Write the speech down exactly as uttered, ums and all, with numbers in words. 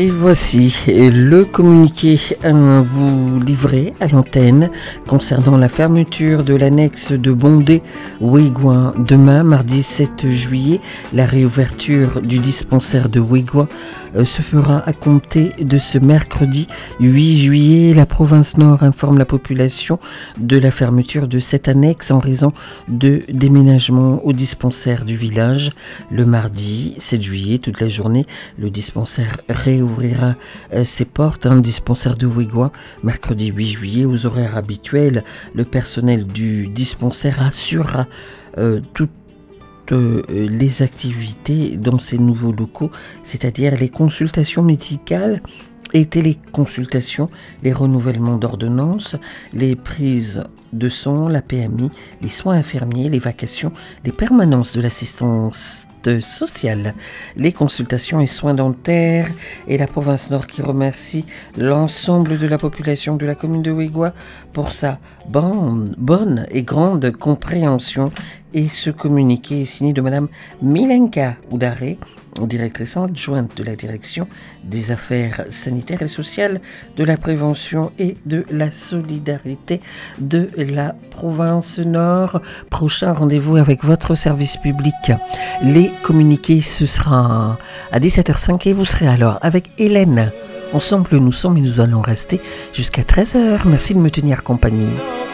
Et voici le communiqué à vous livrer à l'antenne concernant la fermeture de l'annexe de Bondé-Ouégouin demain, mardi sept juillet. La réouverture du dispensaire de Ouégouin se fera à compter de ce mercredi huit juillet. La province Nord informe la population de la fermeture de cette annexe en raison de déménagement au dispensaire du village. Le mardi sept juillet, toute la journée, le dispensaire réouvrira euh, ses portes. Un hein, dispensaire de Ouégouin, mercredi huit juillet, aux horaires habituels. Le personnel du dispensaire assurera euh, toute Euh, les activités dans ces nouveaux locaux, c'est-à-dire les consultations médicales et téléconsultations, les renouvellements d'ordonnances, les prises de sang, la P M I, les soins infirmiers, les vacations, les permanences de l'assistance sociale, les consultations et soins dentaires, et la province Nord qui remercie l'ensemble de la population de la commune de Ouégouin pour sa bonne, bonne et grande compréhension. Et ce communiqué est signé de Madame Milenka Oudaré, directrice adjointe de la direction des affaires sanitaires et sociales, de la prévention et de la solidarité de la province Nord. Prochain rendez-vous avec votre service public. Les communiqués, ce sera à dix-sept heures cinq et vous serez alors avec Hélène. Ensemble nous sommes et nous allons rester jusqu'à treize heures. Merci de me tenir compagnie.